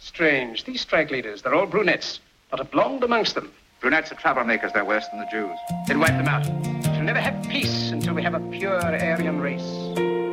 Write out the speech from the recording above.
Strange. These strike leaders, they're all brunettes. Not a blonde amongst them. Brunettes are troublemakers. They're worse than the Jews. Then wipe them out. We shall never have peace until we have a pure Aryan race.